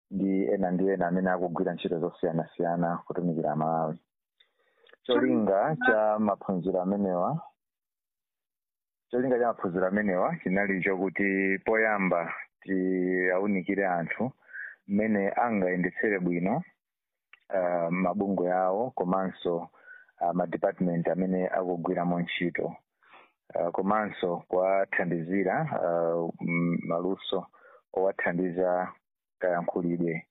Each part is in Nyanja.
ndi ena amene akugwira ntchito zosiyanasiyana kutumikira Malawi. Cholinga cha maphunziro amenewa chinali chokuti poyamba tiawunikire anthu mmene angayendetsere bwino mabungwe awo komanso ma-department amene akugwiramo ntchito, komanso kuwathandizira maluso owathandiza kayankhulidwe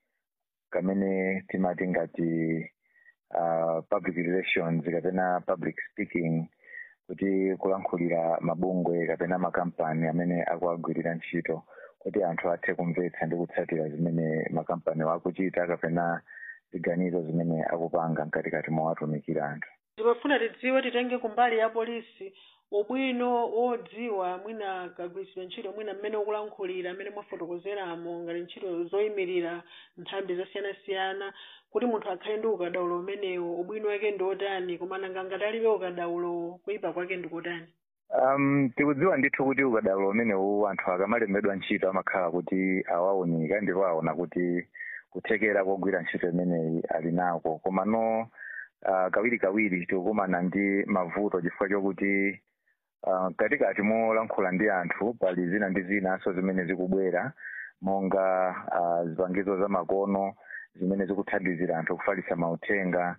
kamene timati ngati public relations kapena public speaking, kuti kulankhulira mabungwe kapena makampani amene akuagwirira ntchito kuti anthu athe kumvetsa ndi kutsatira zimene makampani akuchita kapena ziganizo zimene akupanga mkatikati mowatumikira anthu. Timafuna tidziwe titenge kumbali ya polisi ubwino wodziwa mwina kagwiritsidwe ntchito mwina mmene ukulankhulira mmene mwafotokozeramo ngati ntchito zoyimirira nthambi zosiyanasiyana kuti munthu akhale ndi ukadaulo umenewo ubwino wake ndi otani koma nanga ngati alibe ukadaulo kuyipa kwake ndi kotani? Tikudziwa ndithu kuti ukadaulo umenewu anthu akamalembedwa ntchito amakhala kuti awawunika ndipo aona kuti kuthekera kogwira ntchito imeneyi ali nako, komano kawirikawiri tikukumana ndi mavuto chifukwa chokuti katikati molankhula ndi anthu pali zina ndi zinanso zimene zikubwera monga zipangizo za makono zimene zikuthandizira anthu kufalitsa mauthenga,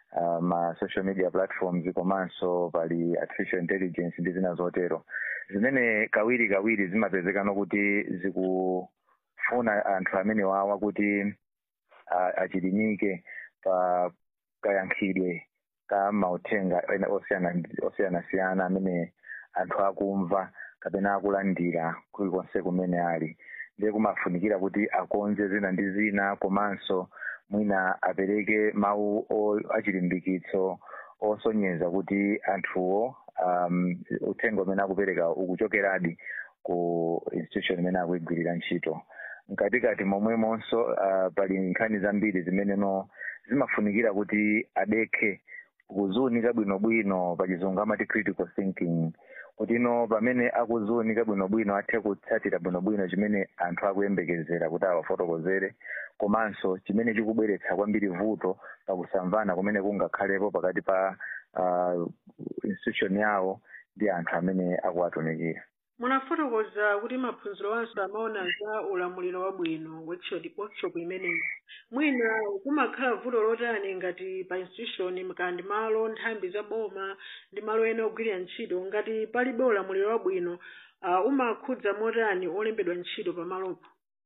ma social media platforms, komanso pali artificial intelligence ndi zina zotero zimene kawirikawiri zimapezekano kuti zikufuna anthu amene wawa kuti achilimike pa kayankhidwe ka mauthenga osiyanasiyana amene anthu akumva kapena akulandira kulikonse kumene ali. Ndiye kumafunikira kuti akonze zina ndi zina komanso mwina apereke mawu achilimbikitso osonyeza kuti anthuwo uthenga umene akupereka ukuchokeradi ku institution imene akuyigwirira ntchito. Mkatikati momwemonso pali nkhani zambiri zimene zimafunikira kuti adekhe kuzunika bwinobwino pachizungu amati critical thinking, kuti pamene akuzunika bwinobwino athe kutsatira bwinobwino chimene anthu akuyembekezera kuti awafotokozere, komanso chimene chikubweretsa kwambiri vuto pakusamvana kumene kungakhalepo pakati pa institution yawo ndi anthu amene akuwatumikira. Munafotokoza kuti maphunziro wanso amaona za ulamuliro wabwino workshop imeneyi. Mwina kumakhala vuto lotani ngati pa institution kandi malo nthambi za boma ndi malo ena ogwirira ntchito ngati palibe ulamuliro wabwino umakhudza motani olembedwa ntchito pamalopo?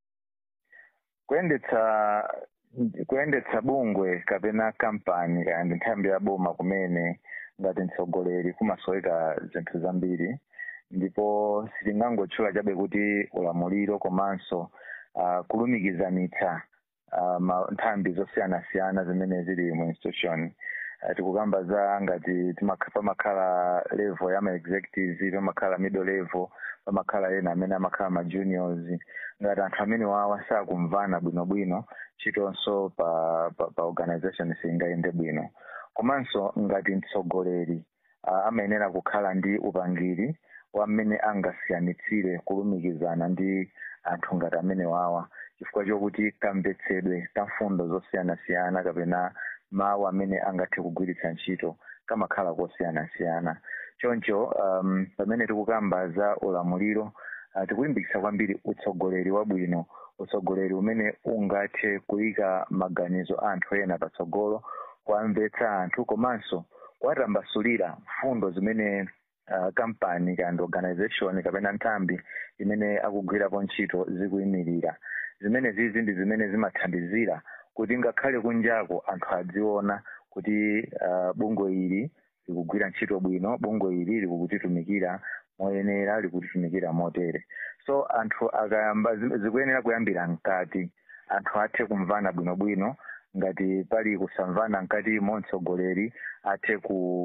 Kuyendetsa bungwe kapena kampani kandi nthambi ya boma kumene ngati mtsogoleri kumasoweka zinthu zambiri, ndipo sitingangotchula chabe kuti ulamuliro komanso kulumikizanitsa nthambi zosiyanasiyana zimene zili mu institution. Tikukamba za ngati pamakhala level ya ma-executives, pamakhala middle level, pamakhala ena amene amakhala ma-juniors. Ngati anthu amene wawa sakumvana bwinobwino chitonso pa organization singayende bwino. Komanso ngati mtsogoleri amayenera kukhala ndi upangiri wamene angasiyanitsire kulumikizana ndi anthu ngati amene wawa chifukwa chokuti kamvetsedwe ka mfundo zosiyanasiyana kapena mawu amene angathe kugwiritsa ntchito kamakhala kosiyanasiyana. Choncho pamene tikukamba za ulamuliro tikulimbikitsa kwambiri utsogoleri wabwino, utsogoleri umene ungathe kuyika maganizo anthu ena patsogolo, kuamvetsa anthu komanso kuwatambasulira mfundo zimene kampani kandi organization kapena nthambi imene akugwirapo ntchito zikuyimirira. Zimene zizi ndi zimene zimathandizira kuti ngakhale kunjako anthu adziona kuti bungwe ili likugwira ntchito bwino, bungwe ili likutitumikira moyenera, likutitumikira motere. So anthu akayamba zikuyenera kuyambira mkati, anthu athe kumvana bwinobwino. Ngati pali kusamvana mkati mtsogoleri athe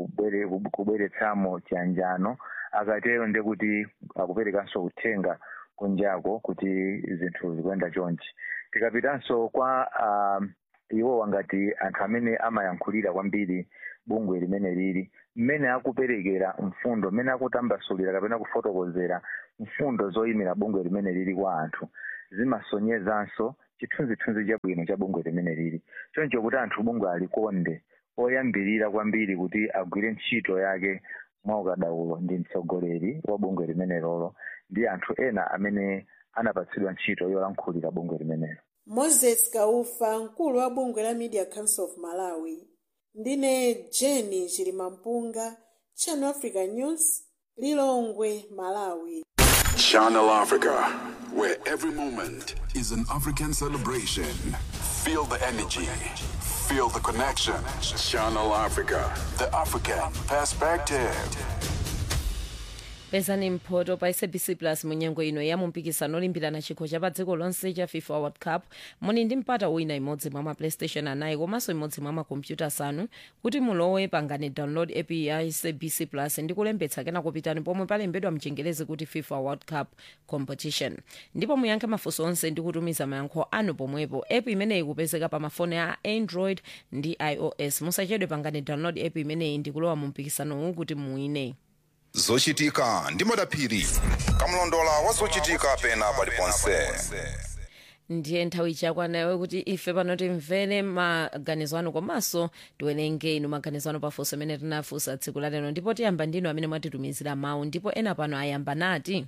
kubweretsamo chiyanjano, akatero ndi kuti akuperekanso uthenga kunjako kuti zinthu zikuyenda chonchi. Tikapitanso kwa iwowa ngati anthu amene amayankhulira kwambiri bungwe limene lili, mmene akuperekera mfundo, mmene akutambasulira kapena kufotokozera mfundo zoyimira bungwe limene lili kwa anthu, zimasonyezanso chithunzithunzi chabwino cha bungwe limene lili choncho kuti anthu bungwe alikonde oyambirira kwambiri kuti agwire ntchito yake mwaukadaulo ndi mtsogoleri wa bungwe limene lolo ndi anthu ena amene anapatsidwa ntchito yolankhulira bungwe limenelo. Moses Kaufa, mkulu wa bungwe la Media Council of Malawi. Ndine Jenny Chilimampunga, Channel Africa News, Lilongwe, Malawi. Channel Africa, where every moment is an African celebration. Feel the energy, feel the connection. Channel Africa, the African perspective. Pezani mphoto pa SABC Plus munyengo ino ya mumpikisano olimbirana chikho cha pa dziko lonse cha FIFA World Cup. Muni ndi mpata wina imodzi mwa ma PlayStation anayi komanso imodzi mwa makompyuta asanu kuti mulowe pangani download app ya SABC Plus ndi kulembetsa kena kupitani pomwe palembedwa mchingerezi kuti FIFA World Cup Competition. Ndipo muyankhe mafunso onse ndi kutumiza mayankho anu pomwepo. App imeneyi ikupezeka pa mafoni a Android ndi iOS. Musachedwe pangani download app imeneyi ndi kulowa mumpikisano kuti muwine. Zochitika ndi Madaphiri kamlondola wa zochitika pena paliponse. Ndiye nthawi chakwana kuti ife pano timvere maganizo anu komanso tiwerenge inu maganizo anu pafunso amene tinafunsa tsiku la lero ndipo tiyamba ndinu amene mwatitumizira mawu ndipo ena pano ayamba nati.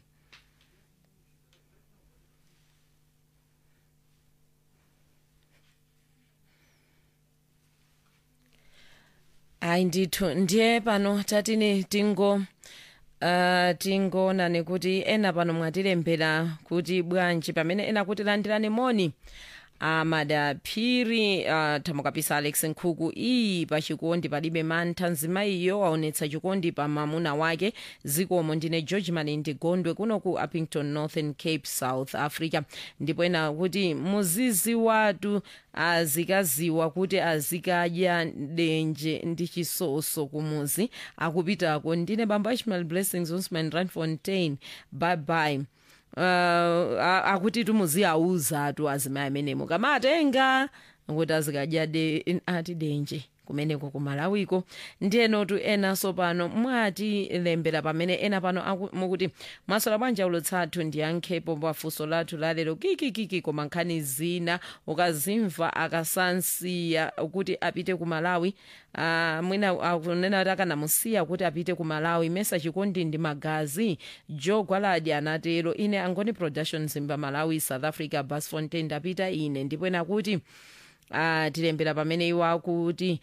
Ayi ndithu ndiye pano tatini tingonani kuti ena pano mwatilembera kuti bwanji pamene ena kuti landirani moni Madaphiri Thamukapisa Alex Nkhuku iyi pachikondi palibe mantha nzimayiyo waonetsa chikondi pa mamuna wake zikomo. Ndine George Malindi Gondwe kuno ku Uppington Northern Cape South Africa. Ndipo ena kuti muzizi watu azikaziwa kuti azikadya denje ndi chisoso kumuzi akupitako. Ndine Bamba Ishmael Blessings Usman Randfontein bye bye. Akuti tumuziauza atu azimayi amenemo kamatenga kuti azikadya ati denje kumeneko kumalawiko. Ndiyenotu ena sopano mwatilembera pamene ena pano mukuti masola bwanja ulotsathu ndiyankhepo pafunso lathu lalero kikikiki koma nkhani zina ukazimva akasansiya kuti apite ku Malawi. Mwina akunena kuti akanamusiya kuti apite ku Malawi mesa chikondi ndi magazi. Joe Gwaladi anatero ine Angoni Production Zimba Malawi South Africa Basfontein ndapita ine. Ndipo ena kuti tilembera pamene iwa kuti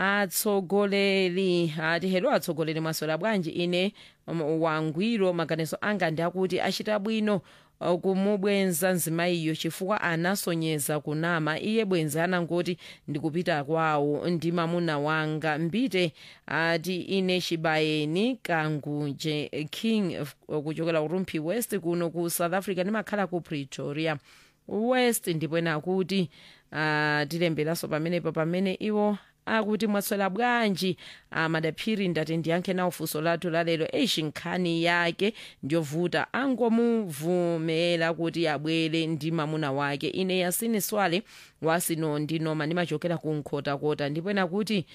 atsogoleri hello atsogoleri masola bwanji ine wangwiro maganizo anga ndi akuti achita bwino kumubwenza nzimayiyo chifukwa anasonyeza kunama iye bwenzi anangoti ndikupita kwawo ndi mamuna wanga mbite ati ine Chibayeni Kangunje King kuchokera Urumpi West kuno ku South Africa ndimakhala ku Pretoria West. Ndipo ena kuti tilemberaso pamenepo pamene iwo akuti mwasola bwanji Madaphiri ndati ndiyankhe nawo funso lathu lalero nkhani yake ndiyovuta angomuvumera kuti abwere ndi mamuna wake. Ine Yasini Swale wasino ndinoma ndimachokera ku Nkhotakota. Ndipo ena kuti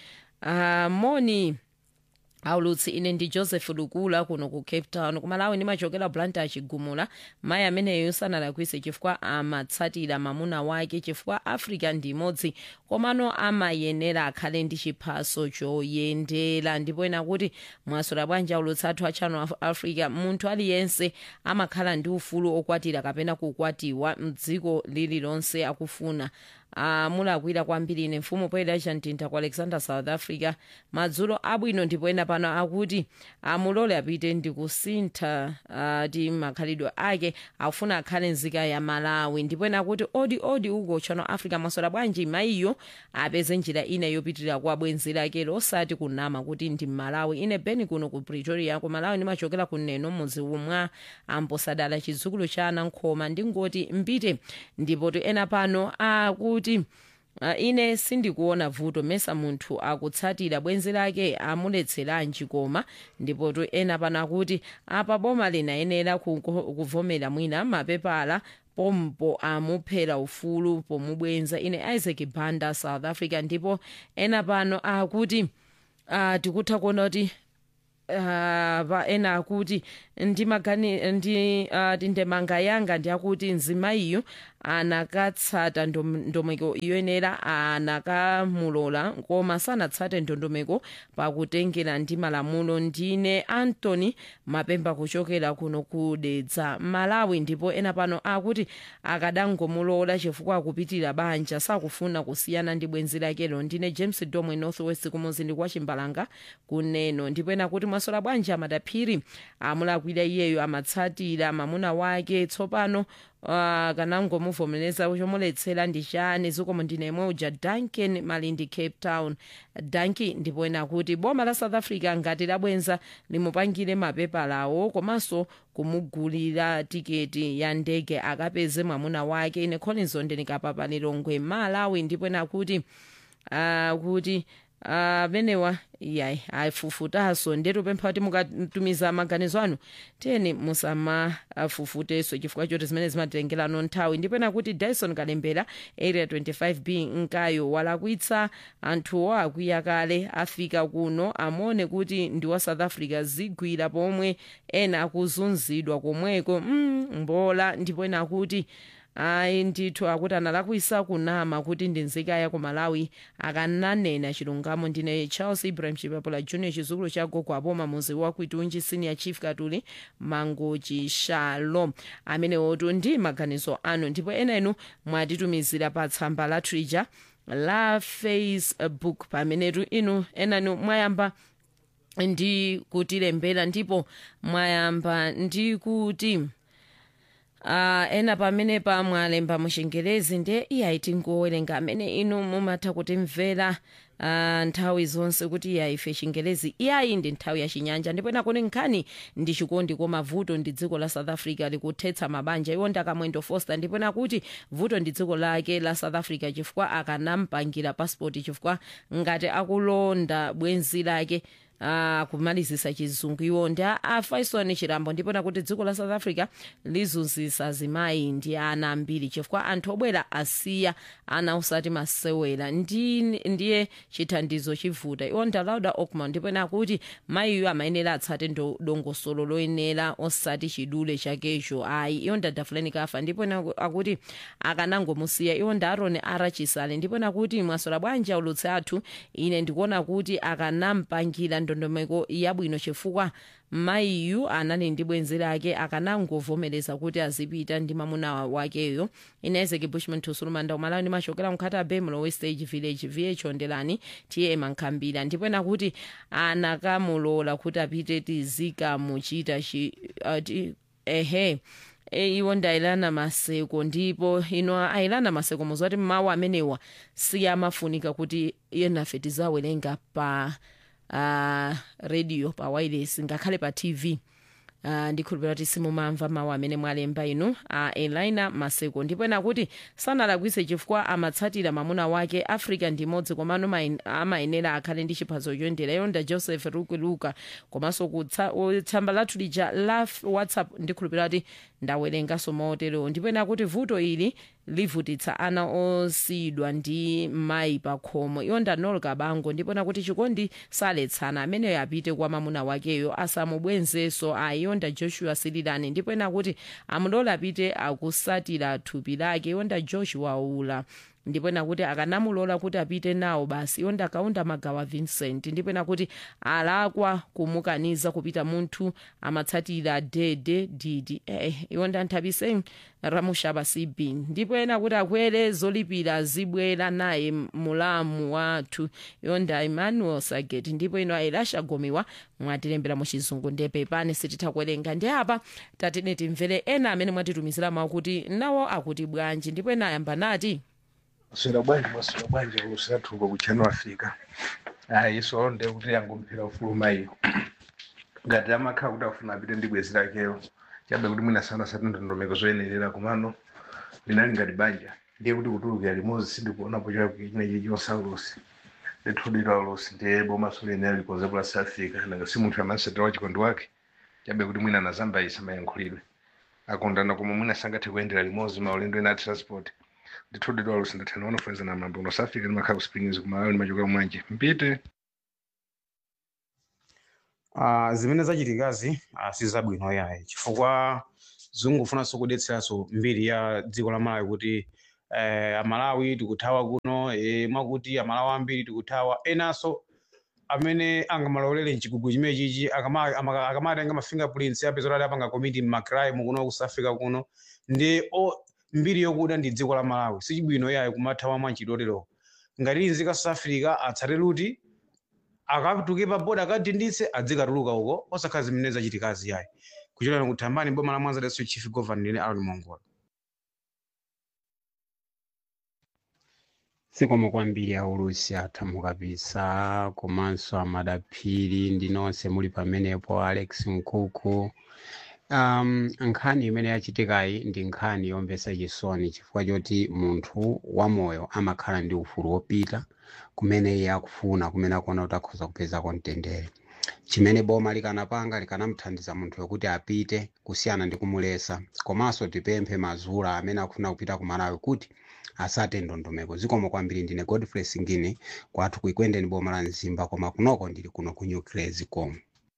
moni aulutsi ine ndi Joseph Lukula kuno ku Cape Town kumalawi ndimachokera Blantyre Chigumula. mayi ameneyo sanalakwise chifukwa amatsatira mamuna wake chifukwa Africa ndi imodzi komano amayenera akhale ndi chiphaso choyendera. Ndipo ena kuti mwasola bwanja aulutsi athu a Channel Africa munthu aliyense amakhala ndi ufulu okwatira kapena kukwatiwa mdziko lililonse akufuna. Mulakwira kwambiri ine mfumu poyera chantinta ku Alexander South Africa madzulo abwino. Ndipo ena pano akuti amulole apite ndi kusintha ti makhalidwe ake akufuna akhale nzika ya Malawi. Ndipo ena akuti odi uko Channel Africa masola bwanji mayiyo apeze njira ina yopitirira kwa bwenzi lake losati kunama kuti ndi Malawi. Ine Beni kuno ku Pretoria ku Malawi ndimachokera kuneno mudzi umwa amposadala chidzukulu cha Anankhoma ndingoti mbite. Ndipo ena pano akuti ine sindikuona vuto mesa munthu akutsatira bwenzi lake amuletseranji koma. Ndipo ena pano akuti apa boma linayenera kuvomera mwina mapepala pompo amuphera ufulu pomubwenza. Ine Isaac Banda South Africa. Ndipo ena pano akuti tikutha kuona kuti ena akuti ndimanga yanga ndi akuti nzimayiyo anakatsata ndondomeko yoyenera anakamulola koma sanatsate ndondomeko pakutengera ndi malamulo. Ndine Anthony Mapemba kuchokera kuno kudedza Malawi, ndipo ena pano akuti akadangomulola chifukwa akupitira banja sakufuna kusiyana ndi bwenzi lakelo. Ndine James Domwe Northwest kumuzindi kwa Chimbalanga kuneno, ndipo ena kuti mwasola bwanja Madaphiri amulakwira iyeyo amatsatira mamuna wake tsopano kanangomuvomereza chomuletsera ndi chani zikomo. Ndine uja Duncan Malindi Cape Town Danki, ndipo ena kuti boma la South Africa ngati labwenza limupangire mapepa lawo komanso kumugulira tiketi ya ndege akapeze mwamuna wake. Ine Collins Ondenikapapa Lilongwe Malawi, ndipo ena kuti kuti benewa yayi afufutanso ndetu pempha kuti mukatumiza maganizo anu teni musamafufutenso chifukwa choti zimene zimatengerano nthawi. ndipo ena kuti Dyson Kalembera area 25B Nkayo walakwitsa anthuwo akwiya kale afika kuno amone kuti ndi wa South Africa zigwira pomwe ena akuzunzidwa komweko mbola. ndipo ena kuti ayi ndithu akuti analakwisa kunama kuti ndi nzika ya ku Malawi akananena chilungamo. Ndine Charles Ibrahim Chipapula Junior chizukulu cha gogo aboma muzi wa Kwitunji Senior Chief Katuli Mangochi Shalom amene otu ndi maganizo anu. ndipo ena inu mwatitumizira pa tsamba la Twitter la Facebook pamenetu inu enanu mwayamba ndi kutilembera ndipo mwayamba ndi kuti ena pamene pamwalemba muchingerezi ndiye iyayi tingowerenga amene inu mumatha kutimvera nthawi zonse kuti iyayi ife chingerezi iyayi ndi nthawi ya chinyanja. ndipo ena kuti nkhani ndi chikondi koma vuto ndi dziko la South Africa likuthetsa mabanja iwo ndakamwendo Foster. ndipo ena kuti vuto ndi dziko lake la South Africa chifukwa akanampangira passport chifukwa ngati akulonda bwenzi lake kumalizisa chizungu iwo ndi Faison Chirambo. ndipo nakuti dziko la South Africa lizunzisa zimayi ndi ana ambiri chifukwa anthu obwera asiya ana usati masewera ndiye chithandizo chivuta iwo ndalauda Oakmont. ndipo nakuti mayiyo amayenera atsate dongosolo loyenera osati chidule chakecho ayi iwo ndadafuleni kafa. ndipo akuti akanangomusiya iwo ndaaroni arachisale. ndipo nakuti mwasola bwanja ulutse athu ine ndikuona kuti akanampangira ndondomeko yabwino chifukwa mayiyu anali ndi bwenzi lake akanangovomereza kuti azipita ndi mamuna wakeyo. Isaac Bushman Tusulumanda Umalawi ndi machokera mkhata Bemulo West Stage Village VH Ondelani TM Nkhambira. ndipo nakuti anakamulola kuti apite tizika muchita iwo ndailana maseko. ndipo ino ailana maseko muzati mawu amenewa siyamafunika kuti yenafe tizawerenga pa radio pa wireless ngakhale pa TV. ndikhulupirira kuti simumamva mawu amene mwalemba inu Elina Maseko. ndipo ena kuti sanalakwise chifukwa amatsatira mamuna wake Africa ndi modzi komano amayenera akhale ndi chiphaso choyendera yonda Joseph Rukiluka komanso tsamba lathu lija la WhatsApp ndikhulupirira kuti ndawerengaso motero. ndipo ena kuti vuto ili livutitsa ana osiyidwa ndi mayi pa khomo iwo ndanolka bango. ndipo nakuti chikondi saletsana ameneyo apite kwa mamuna wakeyo asamubwenzeso ayonda Joshua Sililani. ndipo ena kuti amulola apite akusatira thupi lake iwonda Joshua Ula. ndipo ena kuti akanamulola kuti apite nawo basi iwonda Kaunda Magawa Vincent. ndipo ena kuti alakwa kumukaniza kupita munthu amatsatira dede didi iwonda Nthabise Ramushaba CB. ndipo ena kuti akwere zolipira zibwera naye mulamu wathu iwonda Emmanuel Saget. ndipo ino Elisha Gomiwa mwatilembera muchizungu ndepe pane sititha kuwerenga ndi apa tatine timvere ena amene mwatitumizira mawu kuti nawo akuti bwanji. ndipo ena ayamba nati Swera bwanje ulusathuka ku Channel Africa. Iso nde kuti yangompira ufuluma iyo. Ngati amakha kuti afuna apite ndi bwenzi lakeyo. Chabe kuti mwina sana ndondomeko zoyenerera kumano linali ngati banja. Ndiye kuti kutulukira limodzi sindikuona pochera kuchina chosaulosi. Ndithudira ulosi ndiye boma solenera likoze ku South Africa nanga si munthu amasatira wa chikondi wake. Chabe kuti mwina na Zambia isamayankhulidwe. Akondana koma mwina sangathe kuyendera limodzi maulendo ena transport. Ndithudira ulosi ndathana unofunza na mambo no South Africa ndimakhala kuspingizi kumalawi machoka mwanje mpite. Zimene zachitikazi sizabwino yayi chifukwa zingofunanso kudetseranso mbiri ya dziko la Malawi kuti amalawi tikuthawa kuno mwakuti amalawi ambiri tikuthawa enanso amene angamalolere mchigugu chimene chichi akamatenga mafingerprints apeza kuti apanga committee m'macrime kuno ku South Africa kuno ndi mbiri yokuda ndi dziko la Malawi sichibwino yayi kumathawa mwanchidotero ngati nzika South Africa atsate luti akatuke pa boda akadinditse adzikatuluka uko osakhala zimene zachitikazi yayi kuchokera kuthambani boma la Mwanza District Chief Governor Aaron Mongola. Sikomo kwambiri aulusi athamu kabisa komanso amadaphiri ndi nonse muli pamenepo Alex Nkuku. Nkhani imene yachitikayi ndi nkhani yomvetsa chisoni chifukwa choti munthu wamoyo amakhala ndi ufulu wopita kumene iye akufuna kumene akuona kuti akhoza kupezako mtendere. Chimene boma likanapanga likanamthandiza munthu yokuti apite kusiyana ndi kumulesa komanso tipemphe mazula amene akufuna kupita ku Malawi kuti asate ndondomeko. Zikomo kwambiri ndine Godfrey Singine kwathu kuikwendeni boma la Nzimba koma kunoko ndili kuno ku Nuclear Zikomo.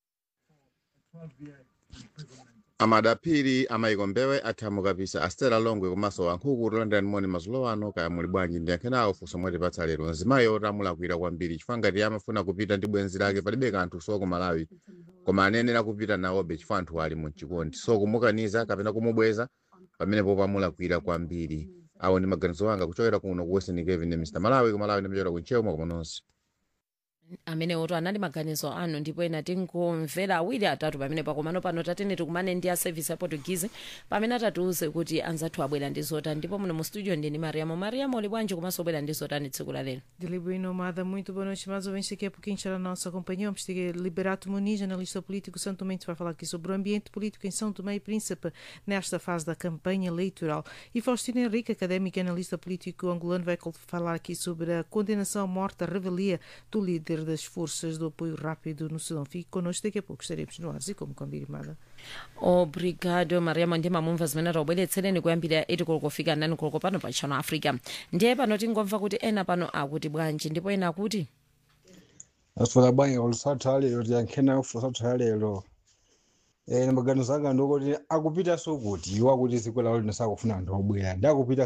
Amadaphiri amayikombewe athamu kabisa Astera Longwe komanso Wankhuku London Moni mazulo ano kaya muli bwanji ndiyankhenawo funso mwati patsa lero nzimayo tamulakwira kwambiri chifukwa ngati amafuna kupita ndi bwenzi lake palibe kanthu soko Malawi koma anenera kupita nawobe chifukwa anthu ali muchikondi so kumukaniza kapena kumubweza pamenepo pamulakwira kwambiri. Awo ndi maganizo anga kuchokera kuno ku Western Cape ndi Mr. Malawi kumalawi ndimachokera kunchewu koma nonse amene oto anali maganizo anu ndipo ena tingomvera awiri atatu pamene pakomano pano tatene tikumane ndi a service ya Portuguese pamene atatiuze kuti anzathu abwera ndi zotani ndipo muno mu studio ndini Mariamo oli bwanji komanso bwera ndi zotani tsiku la lero. Delibero Inomada, muito boa noite, mais ou menos daqui a pouquinho estará a nossa companhia. Vamos ter Liberato Muniz, analista político São Tomé, vai falar aqui sobre o ambiente político em São Tomé e Príncipe nesta fase da campanha eleitoral. E Faustino Henrique, académico e analista político angolano, vai falar aqui sobre a condenação à morte, a revelia do líder das forças do apoio rápido no Sudão. Fique connosco, daqui a pouco estaremos no ar e como combinado. Obrigado Mariamo ndi mamumva zimene tabweretsereni kuyambira 8 koloko kufika 9 koloko pano pa Channel Africa. Ndiye pano tingomva kuti ena pano akuti bwanji ndipo ena akuti asifuna bwanji olusatha lero tiyankhena olusatha lero maganizo anga ndikuti akupita sokuti iwo akuti dziko lawo linasakufuna anthu obwera ndi akupita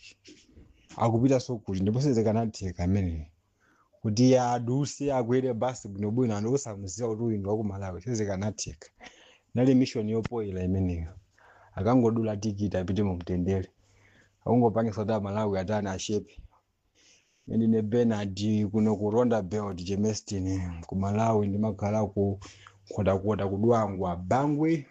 sokuti ndipo sizikanatheka ameneyo kuti aduse akwere basi bwinobwino anthu osamuziwa kuti uyu ndi wa ku Malawi sizikanatheka. Nali mission yopoyera imeneyo akangodula tikiti apite mu mtendere akungopangisa kuti Malawi atani ashepe. Ndine Bernard kuno ku Roundabout Germiston ku Malawi ndimakhala ku kota kudwangwa Bangwe.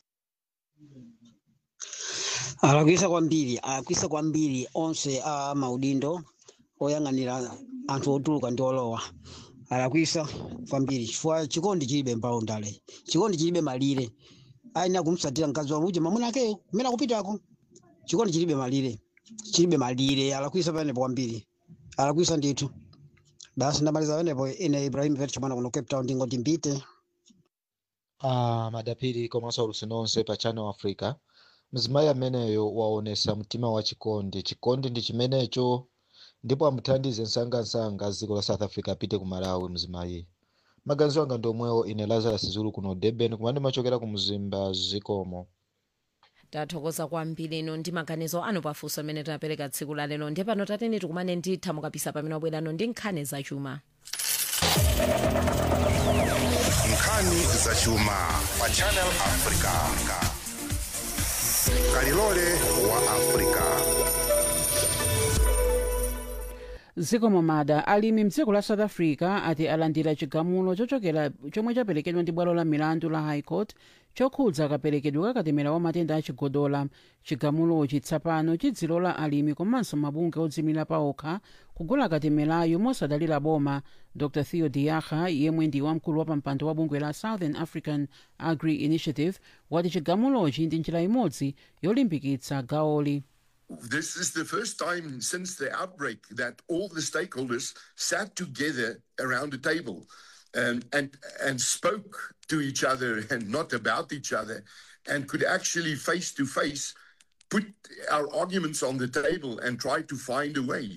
Alakwisa kwambiri onse a maudindo oyang'anira anthu otuluka ndi olowa. Alakwisa kwambiri chifukwa chikondi chilibe mphaundale, chikondi chilibe malire. Aina kumsatira mkazi wa muje mamuna ake kumene kupitako chikondi chilibe malire. Alakwisa panepo kwambiri, alakwisa ndithu. Basi ndamaliza panepo ine Ibrahim Vercho mwana kuno Cape Town ndingoti mpite. Madapiri komanso alusinonse pa Channel Africa. Mzimayi ameneyo waonesa mtima wa chikondi ndi chimenecho ndipo amuthandize nsanga dziko la South Africa apite ku Malawi mzimayi. Maganizo anga ndomwewo ine Lazarus Zulu kuno Durban kumene machokera ku Mzimba Zikomo. Tathokoza kwambiri ino ndi maganizo anu pafunso amene tinapereka tsiku la lero. Ndiye pano tatene tikumane ndi Thamu Kapisa pamene wabwerano ndi nkhani zachuma. Nkhani zachuma pa Channel Africa. Kalilole wa Africa. Zikomo mada alimi mdziko la South Africa ati alandira chigamulo chochokera chomwe chaperekedwa ndi bwalo la milandu la High Court chokhudza kaperekedwe ka katemera wa matenda achigodola. Chigamulochi tsopano chidzilola alimi komanso mabungwe odzimira paokha kugula katemerayo mosadalira boma. Dr Theo Diakha yemwe ndi wamkulu wa pampando wa bungwe la Southern African Agri Initiative wati chigamulochi ndi njira imodzi yolimbikitsa gawoli. This is the first time since the outbreak that all the stakeholders sat together around the table and spoke to each other and not about each other and could actually face to face put our arguments on the table and try to find a way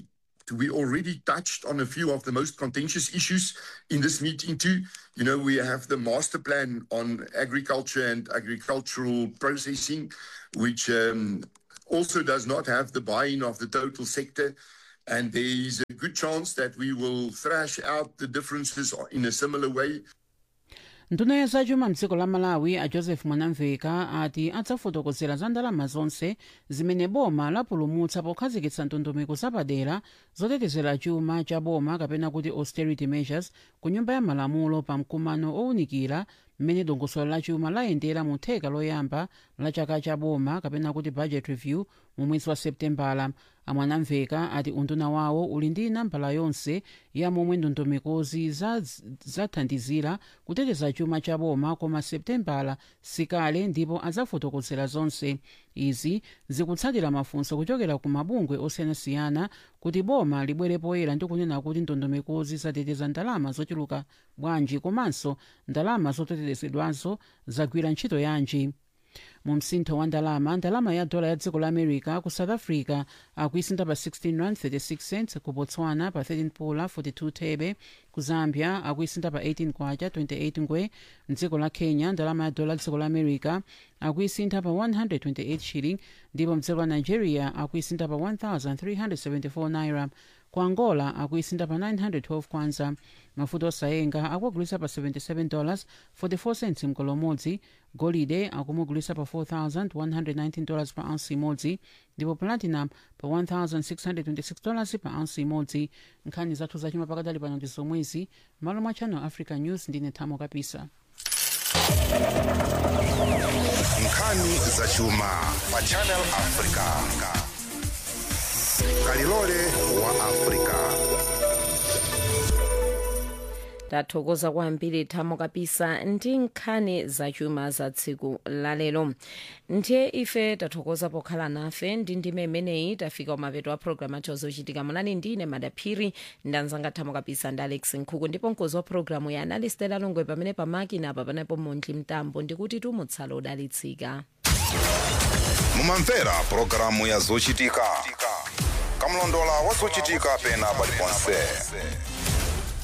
We already touched on a few of the most contentious issues in this meeting too. You know, we have the master plan on agriculture and agricultural processing, which also does not have the buy-in of the total sector. And there is a good chance that we will thrash out the differences in a similar way. nduna ya zachuma mdziko la malawi a joseph mwanamveka ati adzafotokozera za ndalama zonse zimene boma lapulumutsa pokhazikitsa ndondomeko zapadera zotetezera chuma cha boma kapena kuti austerity measures ku nyumba ya malamulo pa mkumano owunikira mmene dongosolo la chuma layendera mu theka loyamba la chaka cha boma kapena kuti budget review mu mwezi wa septembala. Amwanamveka ati unduna wawo uli ndi nambala yonse ya momwe ndondomekozi zathandizira kuteteza chuma cha boma, koma septembala sikale ndipo adzafotokozera zonse. Izi zikutsatira mafunso kuchokera ku mabungwe osiyanasiyana kuti boma libwere poyera ndi kunena kuti ndondomekozi zateteza ndalama zochuluka bwanji komanso ndalama zotetezedwazo zagwira ntchito yanji. Mu msintho wa ndalama ya dola ya dziko la America ku South Africa akuisintha pa 16 rand 36 cents, ku Botswana pa 13 pula 42 thebe, ku Zambia akuisintha pa 18 kwacha 28 ngwe. Mdziko la Kenya ndalama ya dola ya dziko la America akuisintha pa 128 shilling, ndipo mdziko la Nigeria akuisintha pa 1374 naira. Ku Angola akuisintha pa 912 kwanza. Mafuta osayenga akuagulisa pa $77.44 mkolo umodzi. Golide akumugulisa pa $4,119 pa ounce imodzi, ndipo platinum pa $1,626 pa ounce imodzi. Nkhani zathu zachuma pakadali pano ndi zomwezi. Malo mwa Channel Africa News ndine Thamo Kapisa. Nkhani zachuma pa Channel Africa. Kalilole wa Africa. Tathokoza kwambiri Thamo Kapisa ndi nkhani zachuma za tsiku lalero. Ndiye ife tathokoza pokhala nafe ndi ndime imeneyi tafika kumapeto wa programu athu zochitika. Munali ndine Madaphiri ndanzanga Thamo Kapisa ndi Alex Nkhuku, ndipo mkonzi wa programu ya anali Stella Longwe, pamene pamakina apa panapo Montli Mtambo, ndikuti tumutsala udalitsika. Mumamvera programu ya zochitika. Kamlondola wa zochitika pena paliponse.